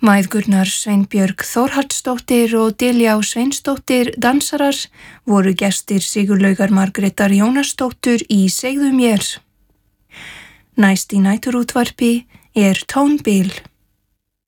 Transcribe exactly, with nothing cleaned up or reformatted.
Mæðgurnar Sveinbjörg Þórhallsdóttir og Diljá Sveinsdóttir dansarar voru gestir Sigurlaugar Margrétar Jónasdóttur í Segðu mér. Næst í næturútvarpi er Tónbil.